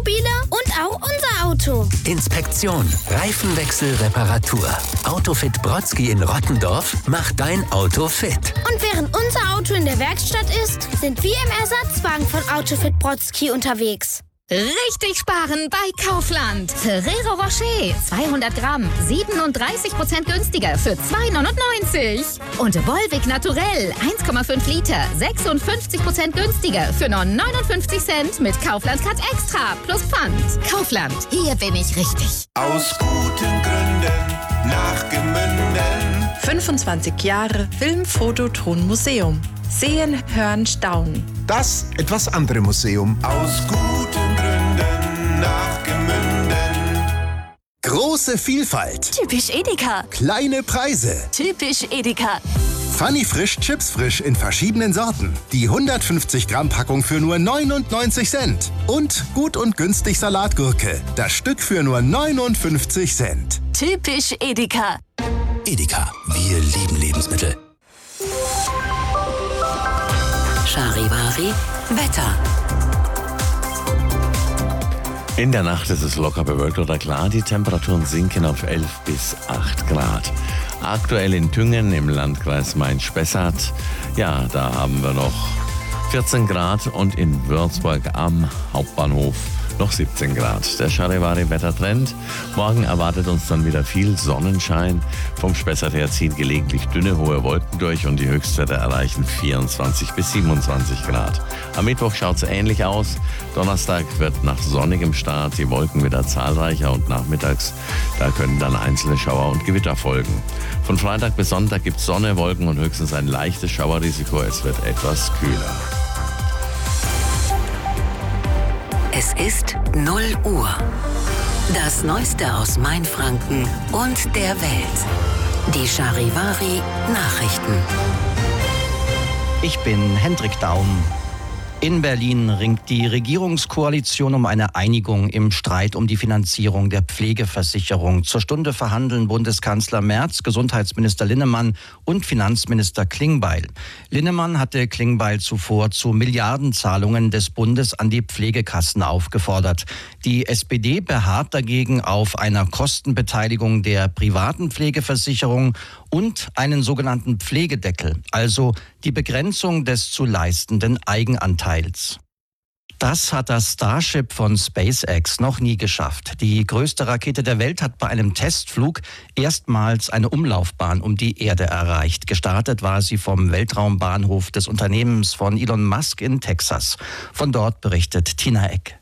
Wohnmobile und auch unser Auto. Inspektion, Reifenwechsel, Reparatur. Autofit Brodsky in Rottendorf macht dein Auto fit. Und während unser Auto in der Werkstatt ist, sind wir im Ersatzwagen von Autofit Brodsky unterwegs. Richtig sparen bei Kaufland. Ferrero Rocher, 200 Gramm, 37% günstiger für 2,99. Und Volvic Naturell, 1,5 Liter, 56% günstiger für nur 59 Cent mit Kaufland Cut Extra plus Pfand. Kaufland, hier bin ich richtig. Aus guten Gründen nach Gemünden. 25 Jahre Film, Foto, Ton, Museum. Sehen, hören, staunen. Das etwas andere Museum. Aus guten Gründen nach Gemünden. Große Vielfalt. Typisch Edeka. Kleine Preise. Typisch Edeka. Funny Frisch, Chips frisch in verschiedenen Sorten. Die 150 Gramm Packung für nur 99 Cent. Und gut und günstig Salatgurke. Das Stück für nur 59 Cent. Typisch Edeka. Edeka, wir lieben Lebensmittel. Charivari Wetter. In der Nacht ist es locker bewölkt oder klar. Die Temperaturen sinken auf 11 bis 8 Grad. Aktuell in Thüngen im Landkreis Main-Spessart. Ja, da haben wir noch 14 Grad und in Würzburg am Hauptbahnhof noch 17 Grad. Der Charivari-Wettertrend. Morgen erwartet uns dann wieder viel Sonnenschein. Vom Spessart her ziehen gelegentlich dünne, hohe Wolken durch und die Höchstwerte erreichen 24 bis 27 Grad. Am Mittwoch schaut es ähnlich aus. Donnerstag wird nach sonnigem Start die Wolken wieder zahlreicher und nachmittags, da können dann einzelne Schauer und Gewitter folgen. Von Freitag bis Sonntag gibt es Sonne, Wolken und höchstens ein leichtes Schauerrisiko. Es wird etwas kühler. Es ist 0 Uhr. Das Neueste aus Mainfranken und der Welt. Die Charivari Nachrichten. Ich bin Hendrik Daum. In Berlin ringt die Regierungskoalition um eine Einigung im Streit um die Finanzierung der Pflegeversicherung. Zur Stunde verhandeln Bundeskanzler Merz, Gesundheitsminister Linnemann und Finanzminister Klingbeil. Linnemann hatte Klingbeil zuvor zu Milliardenzahlungen des Bundes an die Pflegekassen aufgefordert. Die SPD beharrt dagegen auf einer Kostenbeteiligung der privaten Pflegeversicherung und einen sogenannten Pflegedeckel, also die Begrenzung des zu leistenden Eigenanteils. Das hat das Starship von SpaceX noch nie geschafft. Die größte Rakete der Welt hat bei einem Testflug erstmals eine Umlaufbahn um die Erde erreicht. Gestartet war sie vom Weltraumbahnhof des Unternehmens von Elon Musk in Texas. Von dort berichtet Tina Eck.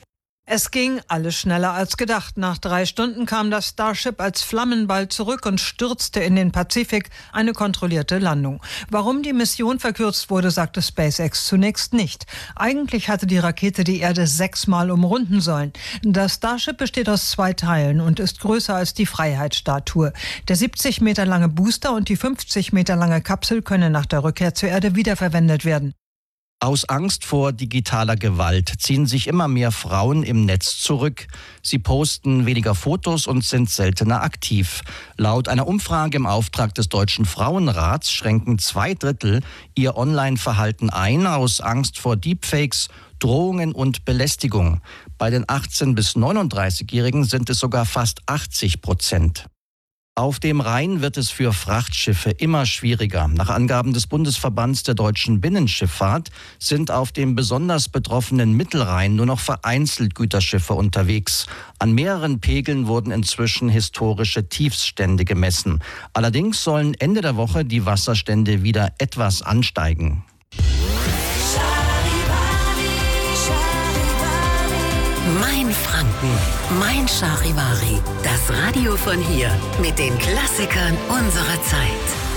Es ging alles schneller als gedacht. Nach 3 Stunden kam das Starship als Flammenball zurück und stürzte in den Pazifik, eine kontrollierte Landung. Warum die Mission verkürzt wurde, sagte SpaceX zunächst nicht. Eigentlich hatte die Rakete die Erde 6-mal umrunden sollen. Das Starship besteht aus 2 Teilen und ist größer als die Freiheitsstatue. Der 70 Meter lange Booster und die 50 Meter lange Kapsel können nach der Rückkehr zur Erde wiederverwendet werden. Aus Angst vor digitaler Gewalt ziehen sich immer mehr Frauen im Netz zurück. Sie posten weniger Fotos und sind seltener aktiv. Laut einer Umfrage im Auftrag des Deutschen Frauenrats schränken 2/3 ihr Online-Verhalten ein aus Angst vor Deepfakes, Drohungen und Belästigung. Bei den 18- bis 39-Jährigen sind es sogar fast 80%. Auf dem Rhein wird es für Frachtschiffe immer schwieriger. Nach Angaben des Bundesverbands der deutschen Binnenschifffahrt sind auf dem besonders betroffenen Mittelrhein nur noch vereinzelt Güterschiffe unterwegs. An mehreren Pegeln wurden inzwischen historische Tiefststände gemessen. Allerdings sollen Ende der Woche die Wasserstände wieder etwas ansteigen. Mainfranken, mein Charivari. Das Radio von hier mit den Klassikern unserer Zeit.